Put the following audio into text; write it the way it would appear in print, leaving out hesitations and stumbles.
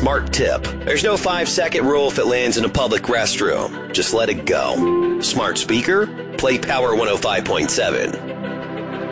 smart tip. There's no 5-second rule if it lands in a public restroom. Just let it go. Smart speaker? Play Power 105.7.